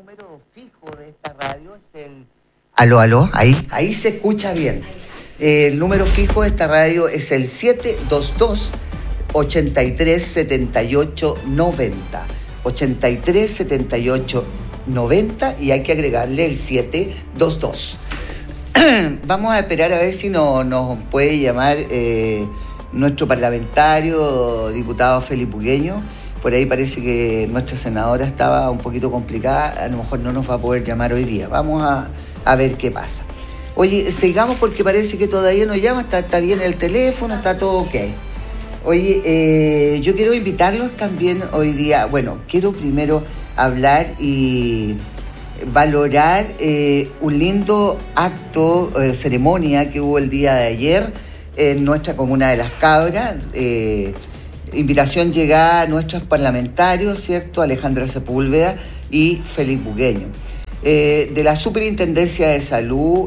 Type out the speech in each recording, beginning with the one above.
número fijo de esta radio es el... Aló, ahí se escucha bien. El número fijo de esta radio es el 722-837890. 837890 y hay que agregarle el 722. Vamos a esperar a ver si nos puede llamar nuestro parlamentario, diputado Felipe Bugueño. Por ahí parece que nuestra senadora estaba un poquito complicada, a lo mejor no nos va a poder llamar hoy día. Vamos a ver qué pasa. Oye, sigamos porque parece que todavía no llama, está bien el teléfono, está todo ok. Oye, yo quiero invitarlos también hoy día, bueno, quiero primero hablar y valorar un lindo acto, ceremonia que hubo el día de ayer en nuestra comuna de Las Cabras. Invitación llegada a nuestros parlamentarios, ¿cierto? Alejandra Sepúlveda y Felipe Bugueño. De la Superintendencia de Salud,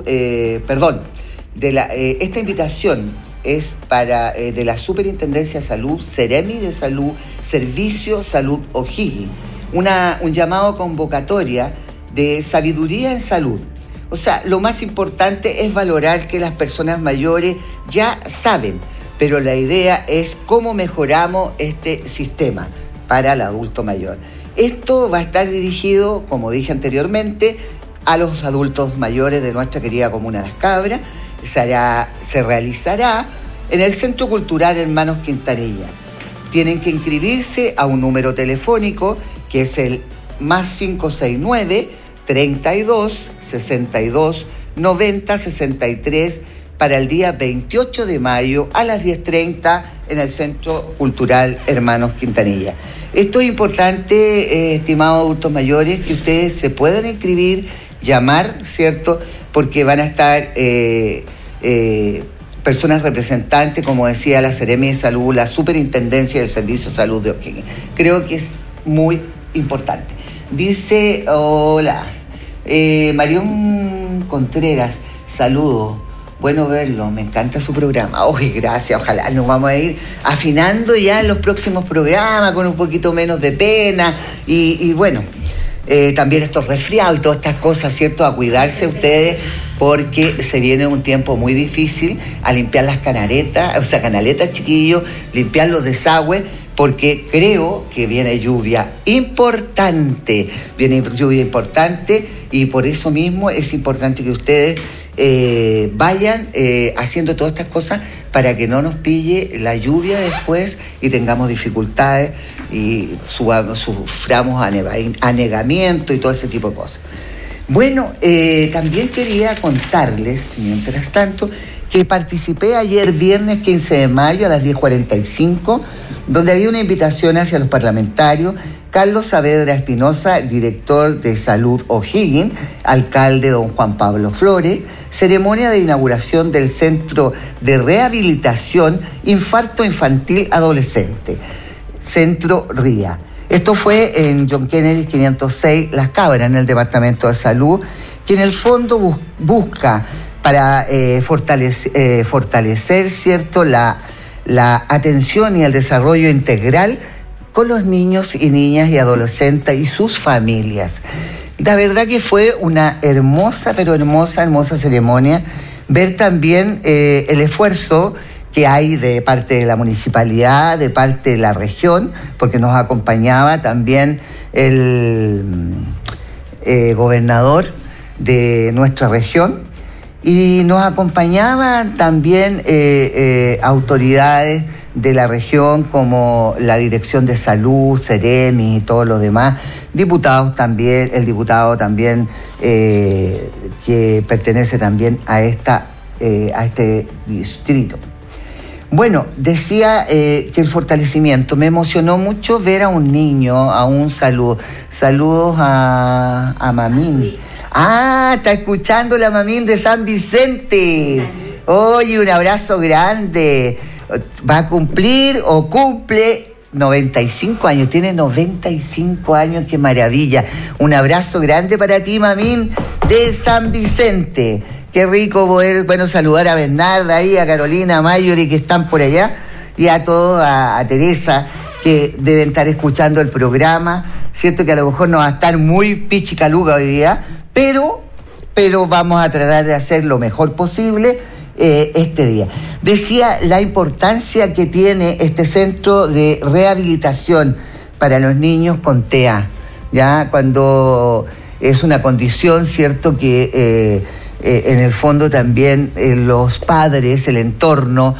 esta invitación es para de la Superintendencia de Salud, Seremi de Salud, Servicio Salud O'Higgins. Un llamado a convocatoria de sabiduría en salud. O sea, lo más importante es valorar que las personas mayores ya saben, pero la idea es cómo mejoramos este sistema para el adulto mayor. Esto va a estar dirigido, como dije anteriormente, a los adultos mayores de nuestra querida comuna Las Cabras. Se realizará en el Centro Cultural Hermanos Quintanilla. Tienen que inscribirse a un número telefónico que es el +569 32 62 90 63 para el día 28 de mayo a las 10:30 en el Centro Cultural Hermanos Quintanilla. Esto es importante, estimados adultos mayores, que ustedes se puedan inscribir, llamar, ¿cierto? Porque van a estar personas representantes, como decía la Seremi de Salud, la Superintendencia del Servicio de Salud de O'Higgins. Creo que es muy importante. Dice, hola, Marión Contreras, saludos. Bueno verlo, me encanta su programa. Oye, gracias, ojalá nos vamos a ir afinando ya en los próximos programas con un poquito menos de pena y bueno, también estos resfriados y todas estas cosas, ¿cierto? A cuidarse ustedes porque se viene un tiempo muy difícil a limpiar las canaletas, chiquillos, limpiar los desagües, porque creo que viene lluvia importante y por eso mismo es importante que ustedes vayan haciendo todas estas cosas para que no nos pille la lluvia después y tengamos dificultades y suframos anegamiento y todo ese tipo de cosas. Bueno, también quería contarles, mientras tanto, que participé ayer viernes 15 de mayo a las 10:45, donde había una invitación hacia los parlamentarios. Carlos Saavedra Espinosa, director de Salud O'Higgins, alcalde don Juan Pablo Flores, ceremonia de inauguración del Centro de Rehabilitación Infarto Infantil Adolescente, Centro RIA. Esto fue en John Kennedy 506, Las Cabras, en el Departamento de Salud, que en el fondo busca para fortalecer, ¿cierto?, la atención y el desarrollo integral con los niños y niñas y adolescentes y sus familias. La verdad que fue una hermosa ceremonia, ver también el esfuerzo que hay de parte de la municipalidad, de parte de la región, porque nos acompañaba también el gobernador de nuestra región, y nos acompañaban también autoridades de la región como la Dirección de Salud, Seremi y todos los demás, diputados también, el diputado también que pertenece también a este distrito. Bueno, decía que el fortalecimiento, me emocionó mucho ver a un niño, saludos a Mamín. Sí. Está escuchando la Mamín de San Vicente. Oye, un abrazo grande. Va a cumplir o cumple 95 años, tiene 95 años, qué maravilla. Un abrazo grande para ti, Mamín, de San Vicente. Qué rico poder, saludar a Bernarda ahí, a Carolina, a Mayori, que están por allá, y a todos, a Teresa, que deben estar escuchando el programa. Siento que a lo mejor no va a estar muy pichicaluga hoy día, pero vamos a tratar de hacer lo mejor posible este día. Decía la importancia que tiene este centro de rehabilitación para los niños con TEA, ya cuando es una condición, cierto, que en el fondo también los padres, el entorno,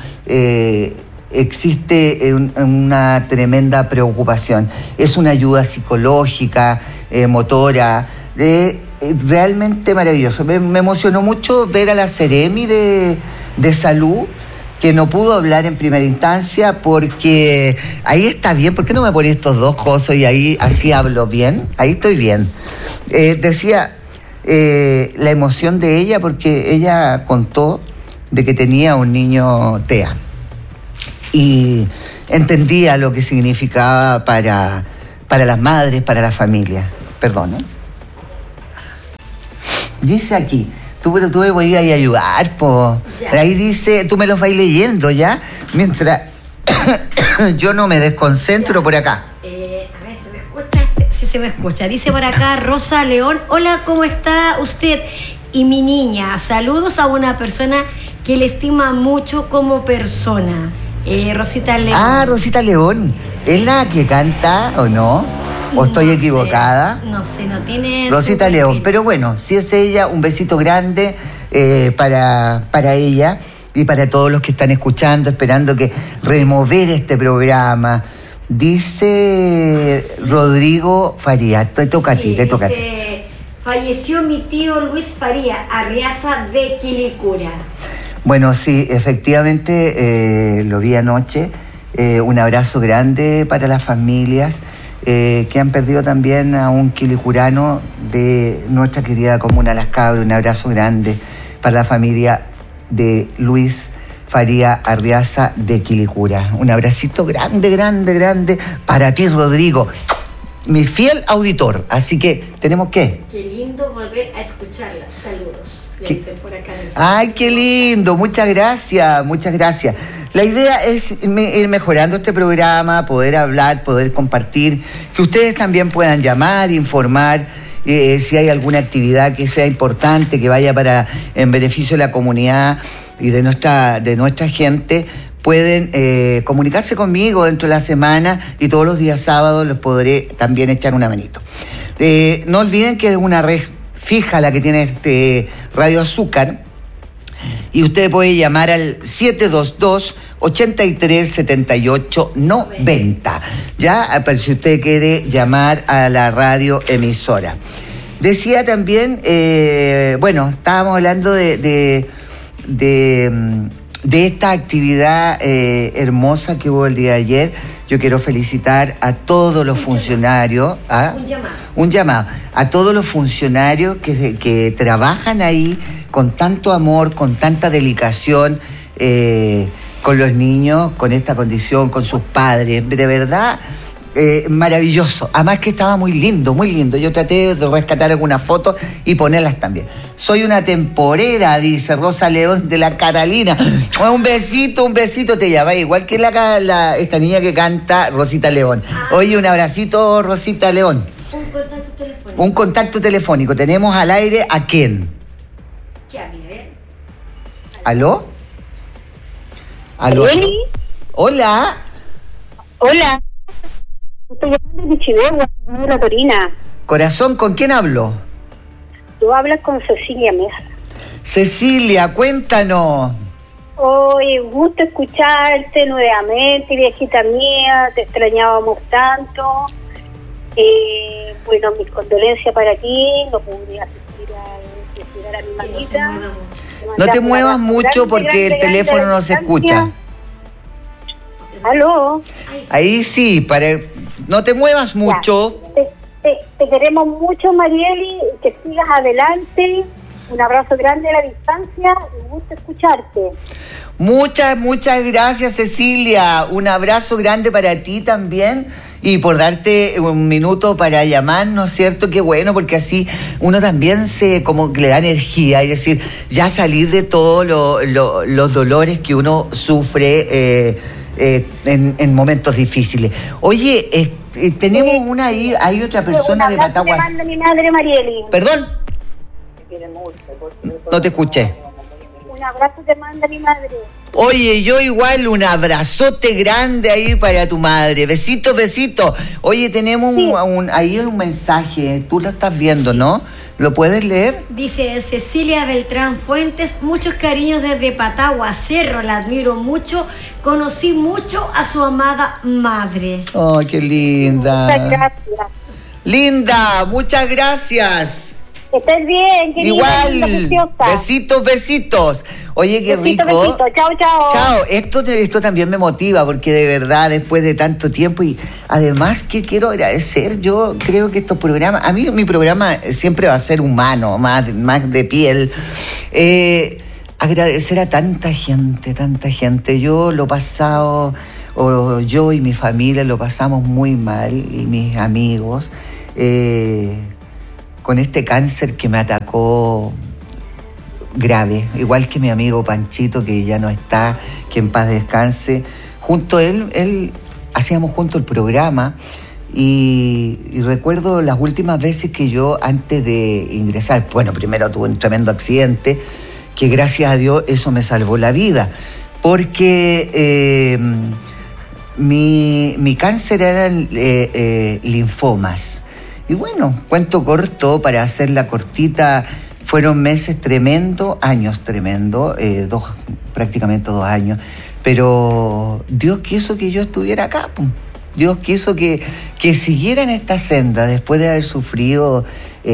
existe una tremenda preocupación. Es una ayuda psicológica, motora, realmente maravilloso. Me emocionó mucho ver a la Seremi de Salud, que no pudo hablar en primera instancia porque ahí está bien. ¿Por qué no me pones estos dos cosas y ahí así hablo bien? Ahí estoy bien. Decía la emoción de ella porque ella contó de que tenía un niño TEA y entendía lo que significaba para las madres, para la familia. Perdón, Dice aquí, tú me podías ayudar, po. Ahí dice, tú me los vas leyendo, ¿ya? Mientras yo no me desconcentro por acá. A ver, ¿se me escucha? Sí, se me escucha. Dice por acá Rosa León, hola, ¿cómo está usted? Y mi niña, saludos a una persona que le estima mucho como persona. Rosita León. Ah, Rosita León. Sí. ¿Es la que canta o no? ¿O estoy equivocada? No sé, no tiene... Rosita León, pero bueno, si es ella, un besito grande para ella y para todos los que están escuchando, esperando que remover este programa. Dice Rodrigo Faría, te toca a ti. Falleció mi tío Luis Faría, Arriaza de Quilicura. Bueno, sí, efectivamente lo vi anoche. Un abrazo grande para las familias que han perdido también a un quilicurano de nuestra querida comuna Las Cabras. Un abrazo grande para la familia de Luis Faría Arriaza de Quilicura. Un abracito grande para ti, Rodrigo, mi fiel auditor. Así que tenemos que... Qué lindo volver a escucharla. Saludos. Dicen por acá. Ay, qué lindo. Muchas gracias. La idea es ir mejorando este programa, poder hablar, poder compartir, que ustedes también puedan llamar, informar, si hay alguna actividad que sea importante, que vaya en beneficio de la comunidad y de nuestra gente. Pueden comunicarse conmigo dentro de la semana y todos los días sábados los podré también echar una manito. No olviden que es una red fija la que tiene Radio Azúcar y usted puede llamar al 722-8378-90, ¿ya? Pero si usted quiere llamar a la radio emisora. Decía también, estábamos hablando de esta actividad hermosa que hubo el día de ayer. Yo quiero felicitar a todos los funcionarios. Un llamado a todos los funcionarios que trabajan ahí con tanto amor, con tanta dedicación, con los niños, con esta condición, con sus padres. De verdad, maravilloso. Además que estaba muy lindo. Yo traté de rescatar algunas fotos y ponerlas también. Soy una temporera, dice Rosa León de la Carolina. Un besito te llama, igual que esta niña que canta Rosita León. Oye, un abracito, Rosita León. Un contacto telefónico. Tenemos al aire a quién. ¿Aló? ¿Eli? Hola. Estoy llamando de Chivegua, de La Torina. Corazón, ¿con quién hablo? Tú hablas con Cecilia Mesa. Cecilia, cuéntanos. Hoy, gusto escucharte nuevamente, viejita mía, te extrañábamos tanto. Mis condolencias para ti, no pude asistir a mi mamita. No te muevas mucho porque el teléfono no se escucha. ¿Aló? Ahí sí, no te muevas mucho. Te queremos mucho, Marieli, que sigas adelante. Un abrazo grande a la distancia y un gusto escucharte. Muchas gracias, Cecilia. Un abrazo grande para ti también y por darte un minuto para llamarnos, ¿cierto? Qué bueno, porque así uno también como que le da energía, es decir, ya salir de todos los dolores que uno sufre en momentos difíciles. Oye, tenemos una ahí, hay otra persona de Pataguas. Un abrazo te manda mi madre, Marieli. ¿Perdón? No te escuché. Un abrazo te manda mi madre. Oye, yo igual, un abrazote grande ahí para tu madre. Besitos, besitos. Oye, tenemos ahí un mensaje. Tú lo estás viendo, ¿no? ¿Lo puedes leer? Dice Cecilia Beltrán Fuentes, muchos cariños desde Patagua, Cerro, la admiro mucho, conocí mucho a su amada madre. Oh, qué linda. Muchas gracias. Linda, muchas gracias. Que estés bien, querida. Igual, Preciosa. besitos, besitos. Oye, qué Besito, rico. besito. Chao, chao. Chao, esto también me motiva porque de verdad después de tanto tiempo y además que quiero agradecer, yo creo que estos programas, a mí mi programa siempre va a ser humano, más de piel. Agradecer a tanta gente. Yo lo he pasado, o yo y mi familia lo pasamos muy mal y mis amigos con este cáncer que me atacó grave, igual que mi amigo Panchito, que ya no está, que en paz descanse. Junto a él hacíamos junto el programa y recuerdo las últimas veces que yo, antes de ingresar, bueno, primero tuve un tremendo accidente, que gracias a Dios eso me salvó la vida, porque mi cáncer eran linfomas. Y bueno, cuento corto, para hacerla cortita, fueron meses tremendos, años tremendos, prácticamente 2 años, pero Dios quiso que yo estuviera acá, pues. Dios quiso que siguiera en esta senda después de haber sufrido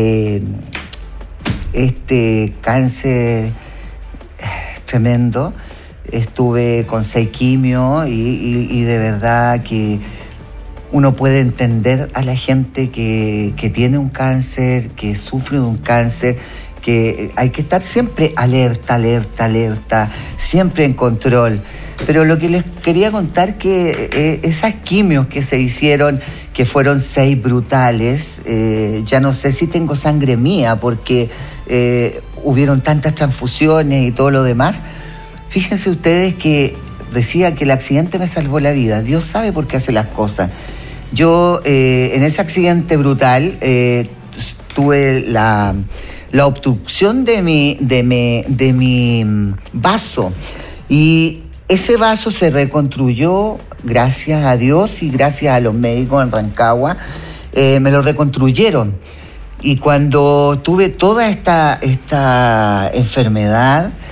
este cáncer tremendo. Estuve con 6 quimios y de verdad que uno puede entender a la gente que tiene un cáncer, que sufre de un cáncer, que hay que estar siempre alerta, siempre en control. Pero lo que les quería contar que esas quimios que se hicieron, que fueron 6 brutales, ya no sé si tengo sangre mía porque hubieron tantas transfusiones y todo lo demás. Fíjense ustedes que decía que el accidente me salvó la vida. Dios sabe por qué hace las cosas. Yo en ese accidente brutal tuve la obstrucción de mi vaso y ese vaso se reconstruyó gracias a Dios y gracias a los médicos en Rancagua, me lo reconstruyeron. Y cuando tuve toda esta enfermedad,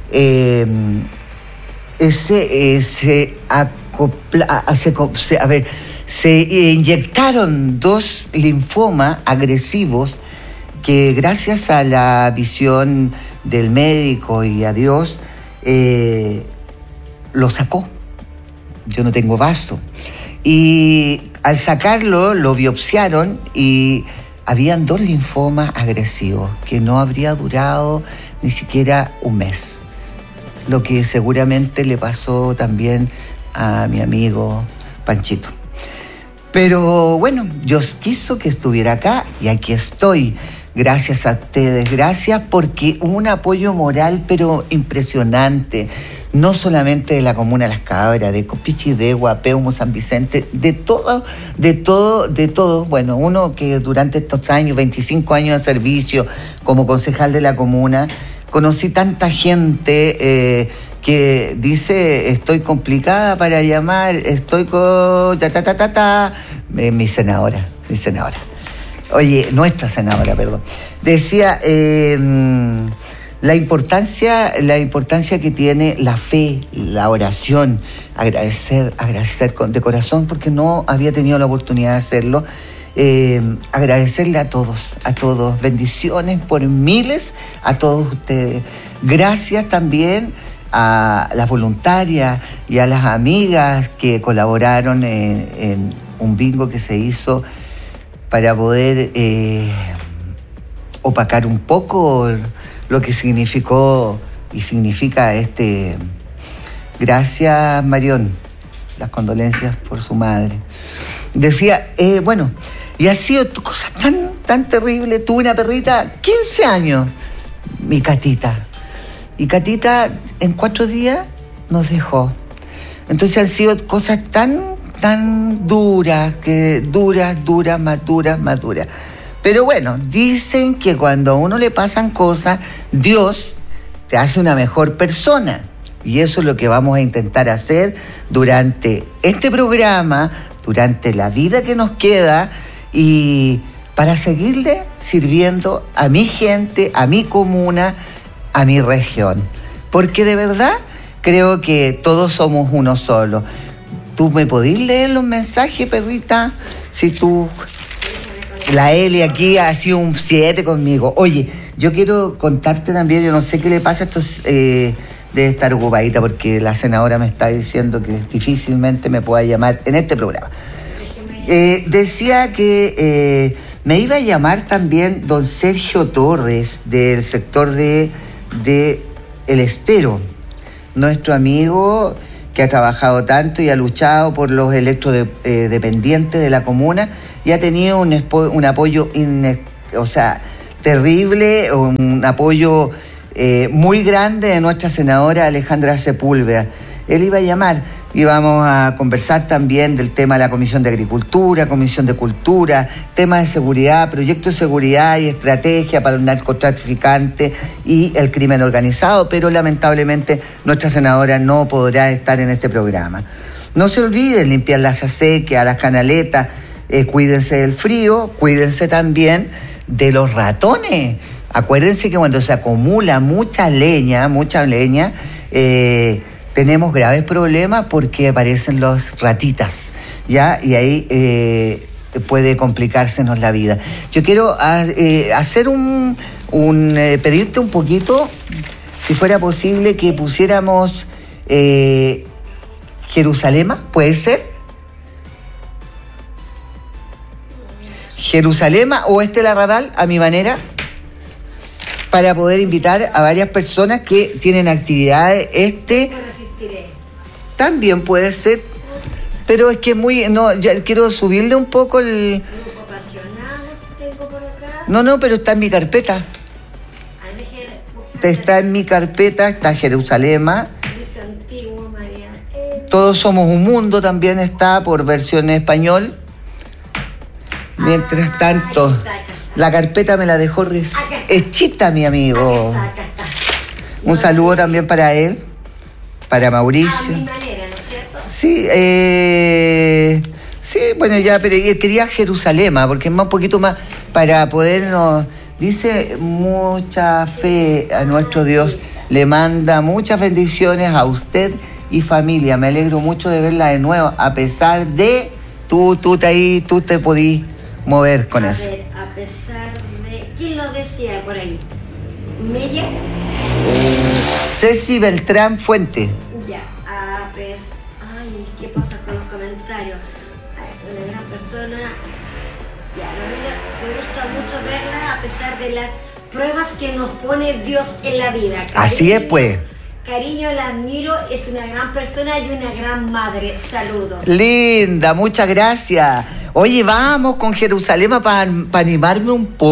se inyectaron 2 linfomas agresivos que gracias a la visión del médico y a Dios lo sacó. Yo no tengo vaso. Y al sacarlo, lo biopsiaron y habían 2 linfomas agresivos que no habría durado ni siquiera un mes. Lo que seguramente le pasó también a mi amigo Panchito. Pero bueno, Dios quiso que estuviera acá y aquí estoy. Gracias a ustedes, gracias porque hubo un apoyo moral pero impresionante, no solamente de la comuna Las Cabras, de Copichidegua, Peumo, San Vicente, de todo. Bueno, uno que durante estos años, 25 años de servicio como concejal de la comuna, conocí tanta gente que dice, estoy complicada para llamar, estoy con mi senadora. Oye, nuestra senadora, perdón. Decía la importancia que tiene la fe, la oración, agradecer de corazón, porque no había tenido la oportunidad de hacerlo. Agradecerle a todos, bendiciones por miles a todos ustedes. Gracias también a las voluntarias y a las amigas que colaboraron en un bingo que se hizo para poder opacar un poco lo que significó y significa este. Gracias, Marión, las condolencias por su madre. Decía, bueno, y ha sido cosas tan terribles. Tuve una perrita, 15 años, mi Catita. Y Catita en 4 días nos dejó. Entonces han sido cosas tan tan duras, más duras. Pero bueno, dicen que cuando a uno le pasan cosas, Dios te hace una mejor persona. Y eso es lo que vamos a intentar hacer durante este programa, durante la vida que nos queda, y para seguirle sirviendo a mi gente, a mi comuna, a mi región. Porque de verdad creo que todos somos uno solo. ¿Tú me podés leer los mensajes, perrita? Si tú... La Eli aquí ha sido un 7 conmigo. Oye, yo quiero contarte también, yo no sé qué le pasa a estos... debe estar ocupadita porque la senadora me está diciendo que difícilmente me pueda llamar en este programa. Decía que me iba a llamar también don Sergio Torres del sector de El Estero, nuestro amigo que ha trabajado tanto y ha luchado por los electrodependientes de la comuna y ha tenido un apoyo terrible, un apoyo muy grande de nuestra senadora Alejandra Sepúlveda. Él iba a llamar y vamos a conversar también del tema de la Comisión de Agricultura, Comisión de Cultura, temas de seguridad, proyectos de seguridad y estrategia para los narcotraficantes y el crimen organizado, pero lamentablemente nuestra senadora no podrá estar en este programa. No se olviden limpiar las acequias, las canaletas, cuídense del frío, cuídense también de los ratones. Acuérdense que cuando se acumula mucha leña, tenemos graves problemas porque aparecen los ratitas, ¿ya? Y ahí puede complicársenos la vida. Yo quiero hacer pedirte un poquito, si fuera posible, que pusiéramos Jerusalema, ¿puede ser? Jerusalema o Estela Raval, a mi manera, para poder invitar a varias personas que tienen actividades. También puede ser, pero es que ya quiero subirle un poco el... Grupo apasionado tengo por acá. No, pero está en mi carpeta. Está en mi carpeta, está Jerusalema. Dice Antiguo María. Todos somos un mundo también está por versión en español. Mientras tanto, acá está. La carpeta me la dejó hechita mi amigo. Acá está. Un saludo también para él, para Mauricio. A mi manera, ¿no es cierto? Sí, bueno, ya, pero quería Jerusalema, porque es un poquito más para podernos... Dice, mucha fe a nuestro Dios, le manda muchas bendiciones a usted y familia. Me alegro mucho de verla de nuevo, a pesar de... Tú te podís mover con eso. A ver, a pesar de... ¿Quién lo decía por ahí? ¿Mella? Ceci Beltrán Fuente. Ya, ay, ¿qué pasa con los comentarios? Una gran persona. Ya, me gusta mucho verla a pesar de las pruebas que nos pone Dios en la vida. Así es, pues. Cariño, la admiro, es una gran persona y una gran madre. Saludos. Linda, muchas gracias. Oye, vamos con Jerusalema para animarme un poco.